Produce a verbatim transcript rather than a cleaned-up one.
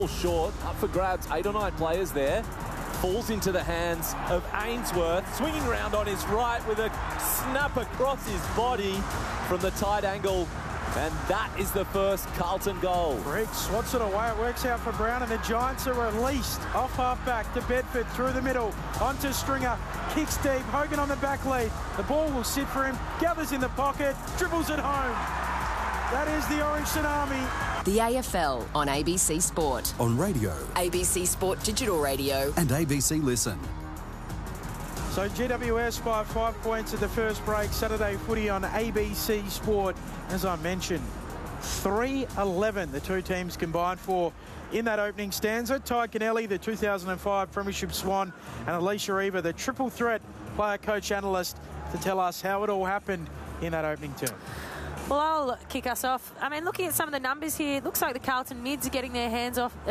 Short, up for grabs, eight or nine players there. Falls into the hands of Ainsworth, swinging around on his right with a snap across his body from the tight angle. And that is the first Carlton goal. Rick swats it away. It works out for Brown, and the Giants are released off half-back to Bedford through the middle. Onto Stringer. Kicks deep. Hogan on the back lead. The ball will sit for him. Gathers in the pocket. Dribbles it home. That is the Orange Tsunami. The A F L on A B C Sport. On radio. A B C Sport Digital Radio. And A B C Listen. So G W S by five points at the first break. Saturday footy on A B C Sport. As I mentioned, three eleven the two teams combined for in that opening stanza. Ty Kennelly, the two thousand five Premiership Swan, and Alicia Eva, the triple threat player coach analyst, to tell us how it all happened in that opening term. Well, I'll kick us off. I mean, looking at some of the numbers here, it looks like the Carlton mids are getting their hands off.